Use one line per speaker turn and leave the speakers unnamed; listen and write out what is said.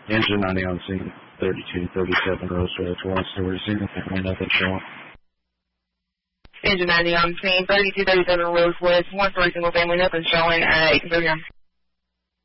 Engine 90 on scene, 3237 Roseway, 1-story single family, nothing showing.
Engine 90 on scene, 3237 Roseway, 1-story single family, nothing showing. 8 can go here.